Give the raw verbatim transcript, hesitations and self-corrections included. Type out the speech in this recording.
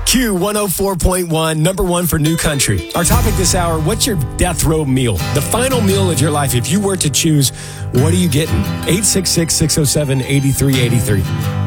Q one oh four point one, number one for New Country. Our topic this hour, what's your death row meal? The final meal of your life. If you were to choose, what are you getting? eight six six, six oh seven, eight three eight three.